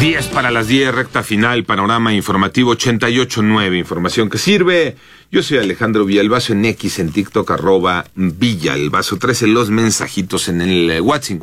10 para las 10, recta final, panorama informativo 88.9, información que sirve. Yo soy Alejandro Villalbazo en X, en TikTok, @Villalbazo. 13 los mensajitos en el WhatsApp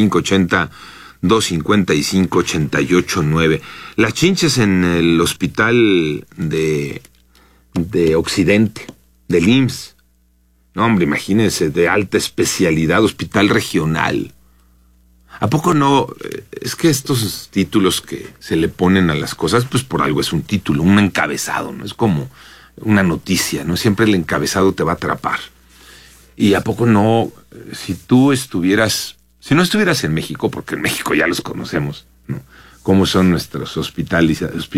5580-255-88.9. Las chinches en el hospital de Occidente, del IMSS. No, hombre, imagínense, de alta especialidad, hospital regional. ¿A poco no? Es que estos títulos que se le ponen a las cosas, pues por algo es un título, un encabezado, ¿no? Es como una noticia, ¿no? Siempre el encabezado te va a atrapar. ¿Y a poco no? Si no estuvieras en México, porque en México ya los conocemos, ¿no? Cómo son nuestros hospitales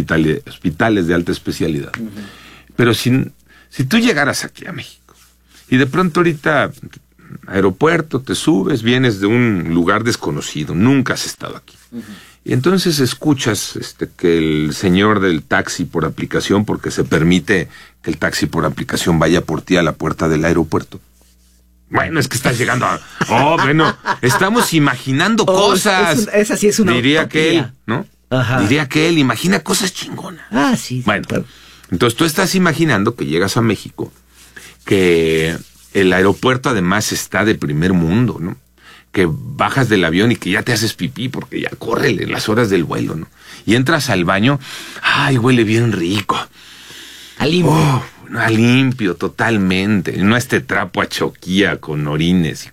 de alta especialidad. Uh-huh. Pero si tú llegaras aquí a México, y de pronto ahorita... aeropuerto, te subes, vienes de un lugar desconocido, nunca has estado aquí. Uh-huh. Y entonces escuchas que el señor del taxi por aplicación, porque se permite que el taxi por aplicación vaya por ti a la puerta del aeropuerto. Bueno, es que estás llegando a... estamos imaginando cosas. Esa sí es una diría utopía. Aquel, ¿no? Ajá. Diría que él imagina cosas chingonas. Ah, sí. Bueno, claro. Entonces tú estás imaginando que llegas a México, que... el aeropuerto además está de primer mundo, ¿no? Que bajas del avión y que ya te haces pipí porque ya córrele en las horas del vuelo, ¿no? Y entras al baño, ¡ay, huele bien rico! A limpio. A limpio, totalmente. No este trapo a choquía con orines,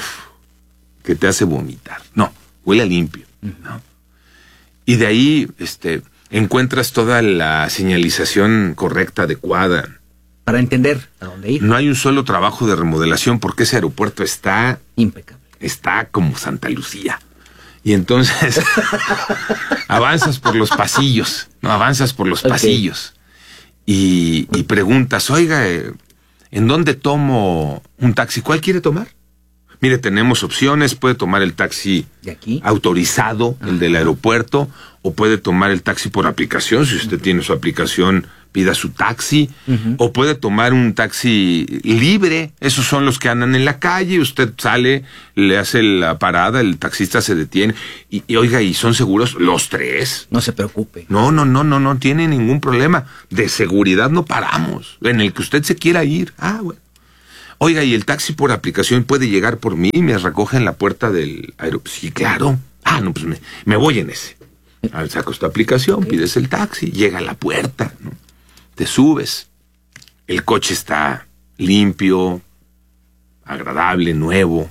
que te hace vomitar. No, huele a limpio, ¿no? Y de ahí, encuentras toda la señalización correcta, adecuada. Para entender a dónde ir. No hay un solo trabajo de remodelación porque ese aeropuerto está... impecable. Está como Santa Lucía. Y entonces avanzas por los pasillos, ¿no? Avanzas por los pasillos y preguntas, oiga, ¿en dónde tomo un taxi? ¿Cuál quiere tomar? Mire, tenemos opciones, puede tomar el taxi ¿de aquí? Autorizado, el del aeropuerto, o puede tomar el taxi por aplicación, si usted tiene su aplicación, pida su taxi, o puede tomar un taxi libre, esos son los que andan en la calle, usted sale, le hace la parada, el taxista se detiene, y oiga, ¿y son seguros los tres? No se preocupe. No tiene ningún problema, de seguridad no paramos, en el que usted se quiera ir, bueno. Oiga, ¿y el taxi por aplicación puede llegar por mí y me recoge en la puerta del aeropuerto? Sí, claro. Pues me voy en ese. Sacas tu aplicación, pides el taxi, llega a la puerta, ¿no? Te subes. El coche está limpio, agradable, nuevo.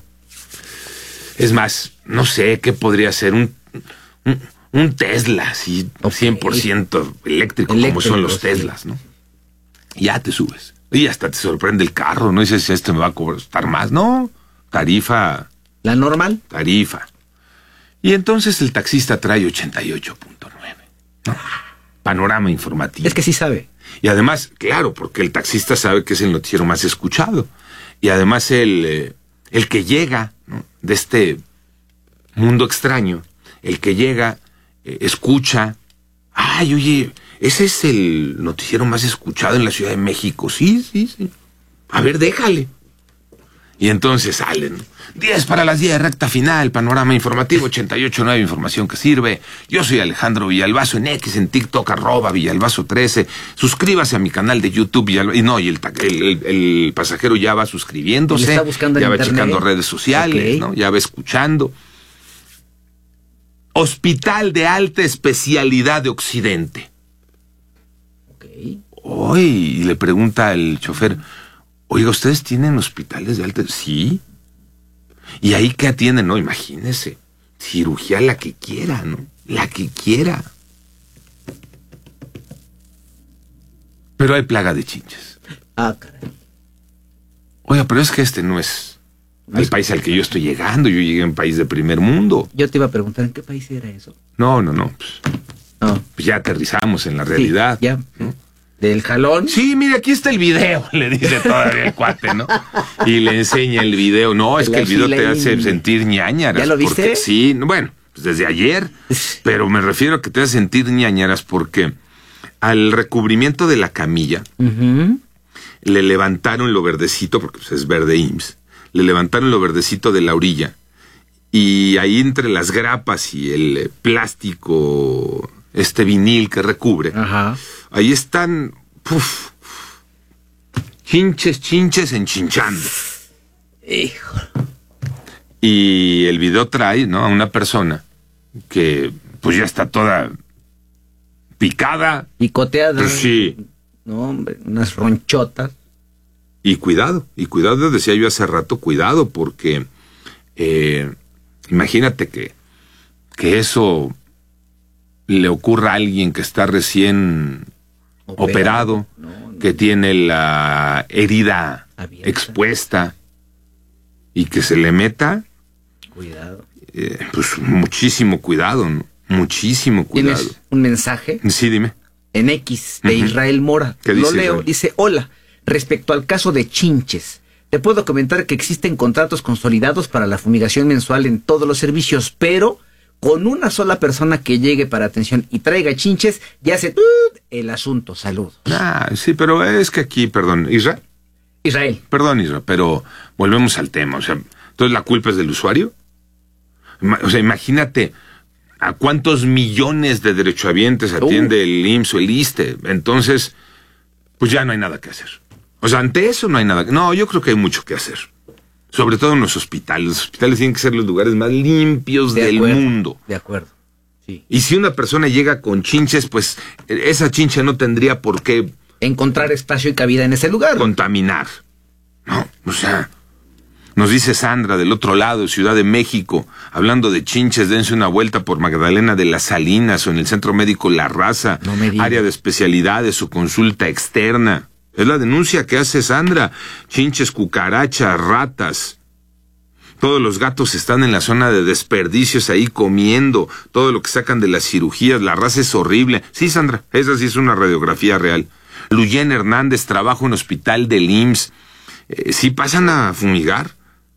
Es más, no sé qué podría ser un Tesla, así, 100% eléctrico, como son los Teslas, ¿no? Y ya te subes. Y hasta te sorprende el carro, no dices, me va a costar más. No, tarifa. ¿La normal? Tarifa. Y entonces el taxista trae 88.9. ¿no? Panorama informativo. Es que sí sabe. Y además, claro, porque el taxista sabe que es el noticiero más escuchado. Y además el que llega, ¿no? De este mundo extraño, el que llega, escucha, oye, ese es el noticiero más escuchado en la Ciudad de México. Sí. A ver, déjale. Y entonces salen 10 para las 10, recta final, panorama informativo 88.9, información que sirve. Yo soy Alejandro Villalbazo en X, en TikTok, @Villalbazo13. Suscríbase a mi canal de YouTube, y el pasajero ya va suscribiéndose, está buscando ya en va internet. checando redes sociales, ¿no? Ya va escuchando. Hospital de alta especialidad de Occidente. Y le pregunta al chofer, oiga, ¿ustedes tienen hospitales de alta? Sí. ¿Y ahí qué atienden? No, imagínese. Cirugía la que quiera, ¿no? La que quiera. Pero hay plaga de chinches. Caray. Oiga, pero es que no es el país al que yo estoy llegando. Yo llegué a un país de primer mundo. Yo te iba a preguntar, ¿en qué país era eso? No. Pues ya aterrizamos en la realidad. Sí, ya. ¿no? ¿Del jalón? Sí, mire, aquí está el video, le dice todavía el cuate, ¿no? Y le enseña el video. No, es que el video te hace sentir ñáñaras. ¿Ya lo viste? Porque, sí, bueno, pues desde ayer, pero me refiero a que te hace sentir ñáñaras porque al recubrimiento de la camilla le levantaron lo verdecito, porque pues, es verde IMSS, le levantaron lo verdecito de la orilla y ahí entre las grapas y el plástico este vinil que recubre. Ajá. Ahí están, chinches enchinchando. Hijo. Y el video trae, ¿no?, a una persona que pues ya está toda picada. Picoteada. Pues sí. No, hombre, unas ronchotas. Y cuidado, decía yo hace rato, cuidado, porque imagínate que eso le ocurra a alguien que está recién operado, no. Que tiene la herida abierta, expuesta, y que se le meta. Cuidado. Pues muchísimo cuidado, ¿no? Muchísimo cuidado. ¿Tienes un mensaje? Sí, dime. En X, de Israel Mora. ¿Qué dice? Lo leo, Israel? Dice, hola, respecto al caso de Chinches, te puedo comentar que existen contratos consolidados para la fumigación mensual en todos los servicios, pero con una sola persona que llegue para atención y traiga Chinches, ya se el asunto. Saludos. Sí, pero es que aquí, perdón, Israel. Perdón, Israel, pero volvemos al tema. O sea, entonces la culpa es del usuario. O sea, imagínate a cuántos millones de derechohabientes atiende el IMSS o el ISSSTE. Entonces, pues ya no hay nada que hacer. O sea, ante eso no hay nada. No, yo creo que hay mucho que hacer. Sobre todo en los hospitales. Los hospitales tienen que ser los lugares más limpios del mundo. De acuerdo. Sí. Y si una persona llega con chinches, pues esa chincha no tendría por qué encontrar espacio y cabida en ese lugar. Contaminar. No, o sea, nos dice Sandra del otro lado, Ciudad de México, hablando de chinches, dense una vuelta por Magdalena de las Salinas o en el Centro Médico La Raza, área de especialidades o consulta externa. Es la denuncia que hace Sandra. Chinches, cucarachas, ratas. Todos los gatos están en la zona de desperdicios ahí comiendo. Todo lo que sacan de las cirugías. La raza es horrible. Sí, Sandra, esa sí es una radiografía real. Luyen Hernández, trabajo en hospital del IMSS. Sí pasan a fumigar.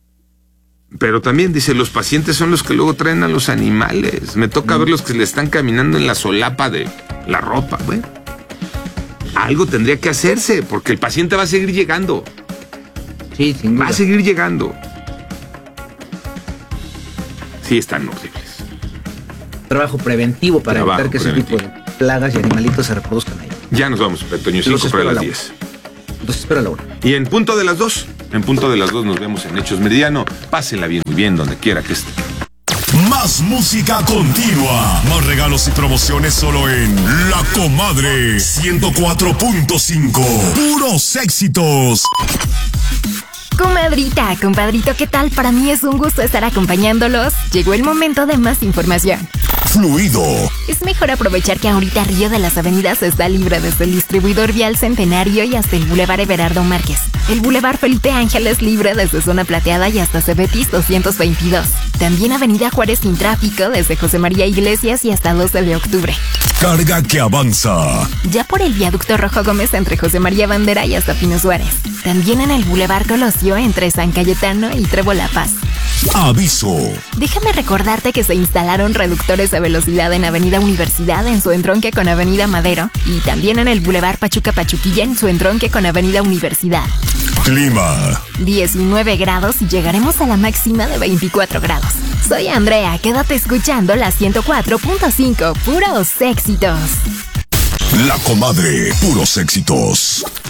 Pero también, dice, los pacientes son los que luego traen a los animales. Me toca ver los que le están caminando en la solapa de la ropa. Bueno, algo tendría que hacerse, porque el paciente va a seguir llegando. Sí, sin duda. Va a seguir llegando. Sí, están horribles. Trabajo preventivo para evitar que ese tipo de plagas y animalitos se reproduzcan ahí. Ya nos vamos, Petoño, 5 para las 10. Los espero a la hora. Y en punto de las 2 nos vemos en Hechos Meridiano. Pásenla bien, muy bien, donde quiera que esté. Más música continua. Más regalos y promociones solo en La Comadre 104.5. Puros éxitos. Comadrita, compadrito, ¿qué tal? Para mí es un gusto estar acompañándolos. Llegó el momento de más información. Fluido. Es mejor aprovechar que ahorita Río de las Avenidas está libre desde el distribuidor vial Centenario y hasta el Boulevard Everardo Márquez. El Boulevard Felipe Ángeles libre desde Zona Plateada y hasta Cebetis 222. También Avenida Juárez sin tráfico desde José María Iglesias y hasta 12 de octubre. Carga que avanza. Ya por el viaducto Rojo Gómez entre José María Bandera y hasta Pino Suárez. También en el Boulevard Colosio entre San Cayetano y Trevo La Paz. Aviso. Déjame recordarte que se instalaron reductores de velocidad en Avenida Universidad en su entronque con Avenida Madero y también en el Boulevard Pachuca Pachuquilla en su entronque con Avenida Universidad. Clima. 19 grados y llegaremos a la máxima de 24 grados. Soy Andrea, quédate escuchando la 104.5, puros éxitos. La Comadre, puros éxitos.